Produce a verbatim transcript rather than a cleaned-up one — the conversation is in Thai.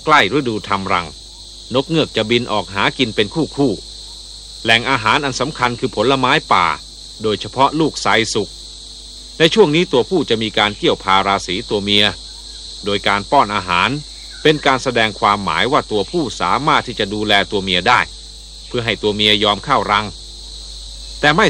ใกล้ฤดูทำรังนกเงือกจะบินออกหากินเป็นคู่ๆแหล่งอาหารอันสำคัญคือผลไม้ป่าโดยเฉพาะลูกไทรสุกในช่วงนี้ตัวผู้จะมีการเกี่ยวพาราสีตัวเมียโดยการป้อนอาหารเป็นการแสดงความหมายว่าตัวผู้สามารถที่จะดูแลตัวเมียได้เพื่อให้ตัวเมียยอมเข้ารังแต่ไม่